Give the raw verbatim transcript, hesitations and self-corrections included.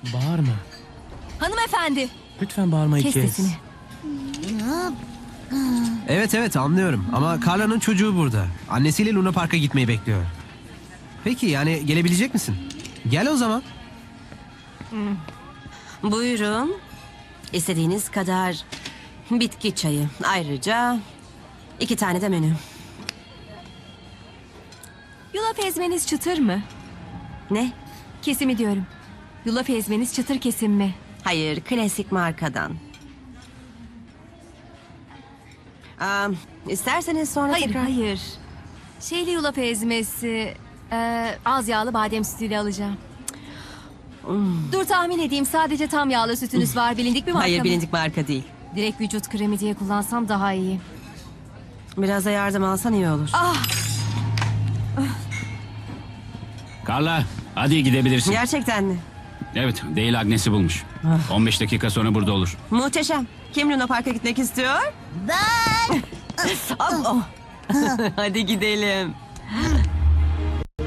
Bağırma. Hanımefendi. Lütfen bağırmayı Kes kes. sesini. Evet evet anlıyorum ama Carla'nın çocuğu burada. Annesiyle Luna Park'a gitmeyi bekliyor. Peki yani gelebilecek misin? Gel o zaman. Buyurun. İstediğiniz kadar bitki çayı. Ayrıca iki tane de menü. Yulaf ezmeniz çıtır mı? Ne? Kesimi diyorum. Yulaf ezmeniz çıtır kesim mi? Hayır, klasik markadan. Aa, isterseniz sonra Hayır, tekrar... hayır. Şeyli yulaf ezmesi, e, az yağlı badem sütüyle alacağım. Dur tahmin edeyim, sadece tam yağlı sütünüz var. Bilindik bir marka Hayır, mı? bilindik marka değil. Direkt vücut kremi diye kullansam daha iyi. Biraz da yardım alsan iyi olur. Ah, Carla, hadi gidebilirsin. Gerçekten mi? Evet, değil Agnes'i bulmuş. on beş dakika sonra burada olur. Muhteşem. Kim Luna Park'a gitmek istiyor? Ben. Oh, oh. Hadi gidelim.